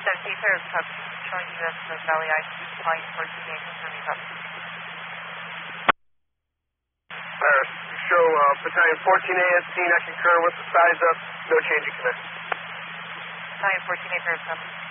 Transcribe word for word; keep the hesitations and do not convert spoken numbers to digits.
seventeen, Paris Cup, showing U S Valley I, flying fourteen A, confirming up. Paris, you show uh, Battalion fourteen A as seen. I concur with the size up. No change in command. Battalion fourteen A, Paris Cup.